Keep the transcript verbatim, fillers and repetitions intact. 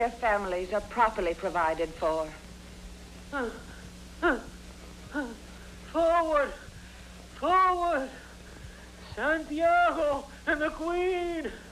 their families are properly provided for. Uh, uh, uh, forward! Forward! Santiago and the Queen!